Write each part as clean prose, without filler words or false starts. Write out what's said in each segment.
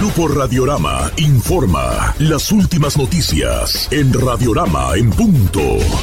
Grupo Radiorama informa las últimas noticias en Radiorama en punto.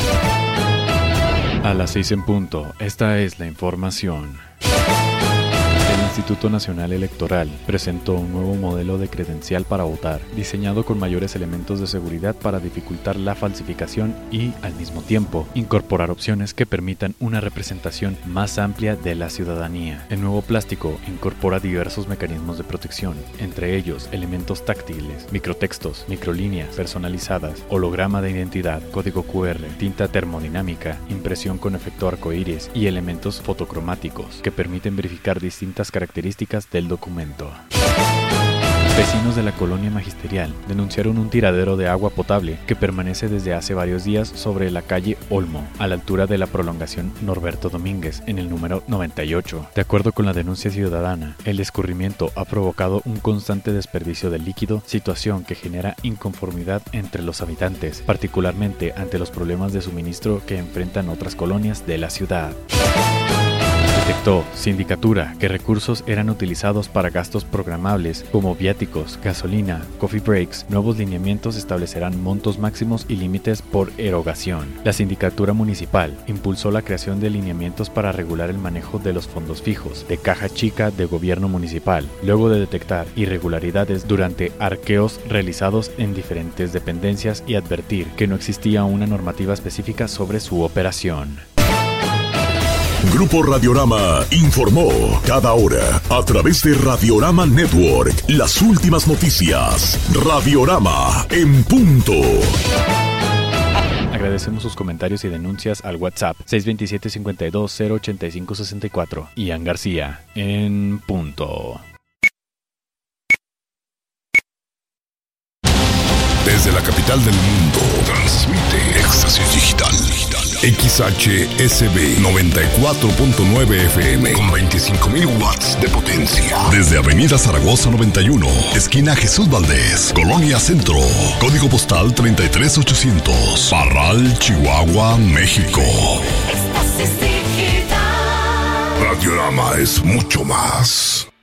A las 6 en punto, esta es la información. El Instituto Nacional Electoral presentó un nuevo modelo de credencial para votar, diseñado con mayores elementos de seguridad para dificultar la falsificación y, al mismo tiempo, incorporar opciones que permitan una representación más amplia de la ciudadanía. El nuevo plástico incorpora diversos mecanismos de protección, entre ellos elementos táctiles, microtextos, microlíneas personalizadas, holograma de identidad, código QR, tinta termodinámica, impresión con efecto arcoíris y elementos fotocromáticos que permiten verificar distintas características del documento. Vecinos de la colonia Magisterial denunciaron un tiradero de agua potable que permanece desde hace varios días sobre la calle Olmo, a la altura de la prolongación Norberto Domínguez, en el número 98. De acuerdo con la denuncia ciudadana, el escurrimiento ha provocado un constante desperdicio de líquido, situación que genera inconformidad entre los habitantes, particularmente ante los problemas de suministro que enfrentan otras colonias de la ciudad. Detectó Sindicatura que recursos eran utilizados para gastos programables como viáticos, gasolina, coffee breaks. Nuevos lineamientos establecerán montos máximos y límites por erogación. La Sindicatura Municipal impulsó la creación de lineamientos para regular el manejo de los fondos fijos de caja chica de gobierno municipal, luego de detectar irregularidades durante arqueos realizados en diferentes dependencias y advertir que no existía una normativa específica sobre su operación. Grupo Radiorama informó cada hora a través de Radiorama Network las últimas noticias. Radiorama en punto. Agradecemos sus comentarios y denuncias al WhatsApp 627-52-085-64. Ian García en punto. Desde la capital del mundo, transmite Éxtasis Digital. XHSB 94.9 FM con 25,000 watts de potencia. Desde Avenida Zaragoza 91, esquina Jesús Valdés, Colonia Centro. Código postal 33800. Parral, Chihuahua, México. Éxtasis Digital. Radiorama es mucho más.